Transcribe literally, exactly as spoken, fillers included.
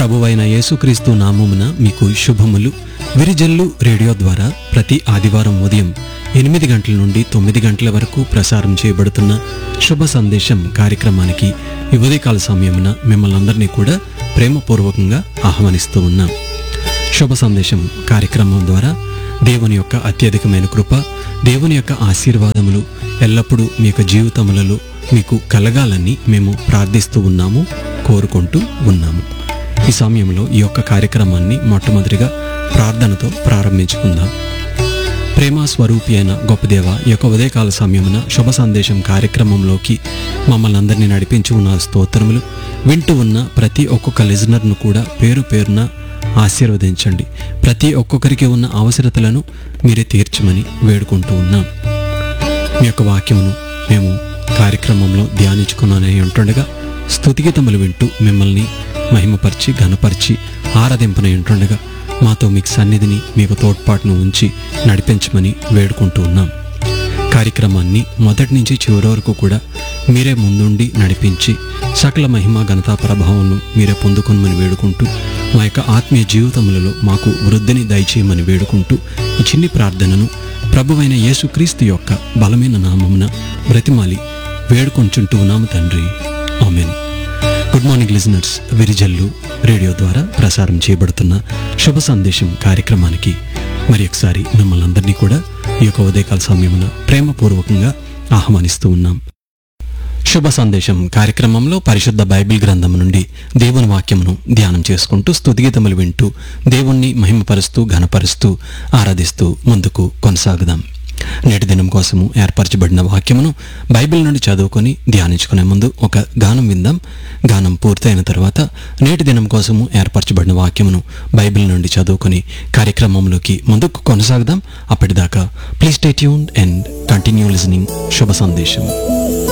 ప్రభువైన యేసుక్రీస్తు నామమున మీకు శుభములు. విరిజల్లు రేడియో ద్వారా ప్రతి ఆదివారం ఉదయం ఎనిమిది గంటల నుండి తొమ్మిది గంటల వరకు ప్రసారం చేయబడుతున్న శుభ సందేశం కార్యక్రమానికి ఈ ఉదయకాల సమయమున మిమ్మల్ని అందరినీ కూడా ప్రేమపూర్వకంగా ఆహ్వానిస్తూ ఉన్నాం. శుభ సందేశం కార్యక్రమం ద్వారా దేవుని యొక్క అత్యధికమైన కృప, దేవుని యొక్క ఆశీర్వాదములు ఎల్లప్పుడూ మీ యొక్క జీవితములలో మీకు కలగాలని మేము ప్రార్థిస్తూ ఉన్నాము, కోరుకుంటూ ఉన్నాము. ఈ సమయంలో ఈ యొక్క కార్యక్రమాన్ని మొట్టమొదటిగా ప్రార్థనతో ప్రారంభించుకుందాం. ప్రేమ స్వరూపి అయిన గొప్ప దేవ, ఈ యొక్క ఉదయకాల సమయమున శుభ సందేశం కార్యక్రమంలోకి మమ్మల్ని అందరినీ నడిపించి ఉన్న స్తోత్రములు. వింటూ ఉన్న ప్రతి ఒక్కొక్క లిజనర్ను కూడా పేరు పేరున ఆశీర్వదించండి. ప్రతి ఒక్కొక్కరికి ఉన్న అవసరతలను మీరే తీర్చమని వేడుకుంటూ ఉన్నాం. మీ యొక్క వాక్యమును మేము కార్యక్రమంలో ధ్యానించుకున్నానని ఉంటుండగా స్తుతిగీతములు వింటూ మిమ్మల్ని మహిమపరిచి ఘనపరిచి ఆరాధింపనై ఉంటుండగా మాతో మీకు సన్నిధిని, మీకు తోడ్పాటును ఉంచి నడిపించమని వేడుకుంటూ ఉన్నాం. కార్యక్రమాన్ని మొదటి నుంచి చివరి వరకు కూడా మీరే ముందుండి నడిపించి సకల మహిమ ఘనతా ప్రభావంను మీరే పొందుకొనమని వేడుకుంటూ మా యొక్క ఆత్మీయ జీవితములలో మాకు వృద్ధిని దయచేయమని వేడుకుంటూ ఈ చిన్ని ప్రార్థనను ప్రభువైన యేసుక్రీస్తు యొక్క బలమైన నామమున బ్రతిమాలి వేడుకొంచుంటూ ఉన్నాము తండ్రి, ఆమేన్. Good morning listeners, Virijallu radio ద్వారా ప్రసారం చేయబడుతున్న శుభ సందేశం కార్యక్రమానికి మరి ఒకసారి మిమ్మల్ని అందరినీ కూడా ఈ యొక్క ఉదయకాల సమయమున ప్రేమపూర్వకంగా ఆహ్వానిస్తూ ఉన్నాం. శుభ సందేశం కార్యక్రమంలో పరిశుద్ధ బైబిల్ గ్రంథం నుండి దేవుని వాక్యమును ధ్యానం చేసుకుంటూ స్తుతిగీతములు వింటూ దేవుణ్ణి మహిమపరుస్తూ ఘనపరుస్తూ ఆరాధిస్తూ ముందుకు కొనసాగుదాం. నేటి దినం కోసము ఏర్పరచబడిన వాక్యమును బైబిల్ నుండి చదువుకొని ధ్యానించుకునే ముందు ఒక గానం విందాం. గానం పూర్తయిన తర్వాత నేటి దినం కోసము ఏర్పరచబడిన వాక్యమును బైబిల్ నుండి చదువుకొని కార్యక్రమంలోకి ముందుకు కొనసాగుదాం. అప్పటిదాకా please stay tuned and continue listening శుభ సందేశం.